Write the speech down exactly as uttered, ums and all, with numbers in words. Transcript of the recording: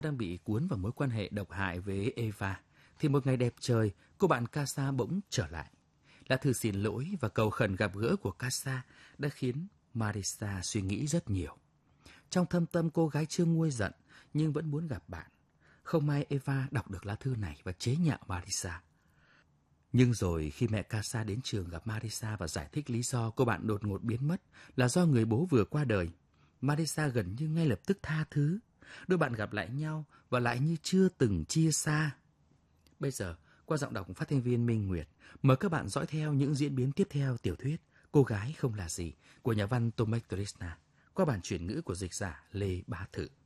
đang bị cuốn vào mối quan hệ độc hại với Eva, thì một ngày đẹp trời, cô bạn Casa bỗng trở lại. Lá thư xin lỗi và cầu khẩn gặp gỡ của Casa đã khiến Marisa suy nghĩ rất nhiều. Trong thâm tâm cô gái chưa nguôi giận nhưng vẫn muốn gặp bạn. Không may Eva đọc được lá thư này và chế nhạo Marisa. Nhưng rồi khi mẹ Casa đến trường gặp Marisa và giải thích lý do cô bạn đột ngột biến mất là do người bố vừa qua đời, Marisa gần như ngay lập tức tha thứ. Đôi bạn gặp lại nhau và lại như chưa từng chia xa. Bây giờ, qua giọng đọc phát thanh viên Minh Nguyệt, mời các bạn dõi theo những diễn biến tiếp theo tiểu thuyết Cô gái không là gì của nhà văn Tomek Trisna qua bản chuyển ngữ của dịch giả Lê Bá Thự.